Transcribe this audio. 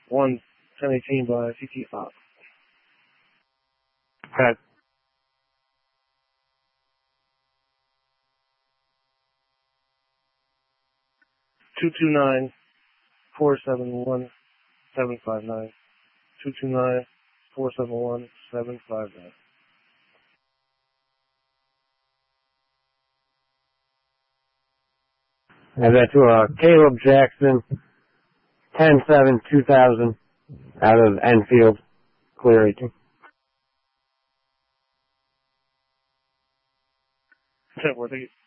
1018 by CT Fox. Okay. Two 229-471-759. 229-471-759. And that's Caleb Jackson, 10-7-2000, out of Enfield, clear 18. 10-4, thank you.